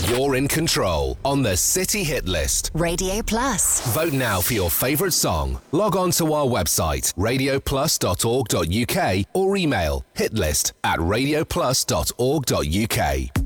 You're in control on the City Hit List. Radio Plus. Vote now for your favourite song. Log on to our website, radioplus.org.uk, or email hitlist@radioplus.org.uk.